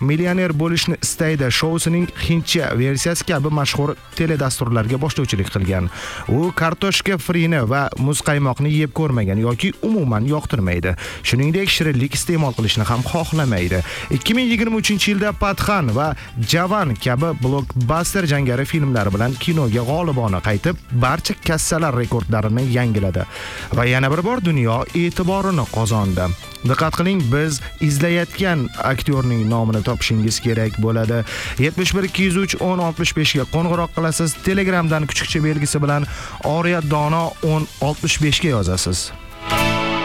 millioner bo'lishni istaydi shousining hindcha versiyasi kabi mashhur teledasturlarga boshlovchilik qilgan. U kartoshka frini va muzqaymoqni yeb ko'rmagan yoki umuman yoqtirmaydi. Shuningdek, shirinlik iste'mol qilishni ham xohlamaydi. 2023-yilda Pathan va Javan kabi blockbuster jangari filmlari bilan kinoga g'olibona qaytib, barcha kassalar rekordlarini yangiladi va yana bir bor dunyo e'tiborini qozondi. Diqqat qiling, biz izlayotgan aktyorning nomini topishingiz kerak bo'ladi. 71 203 1065 ga qo'ng'iroq qilasiz. Telegramdan kuchukcha belgisi bilan Oriya Dono 1065 ga yozasiz.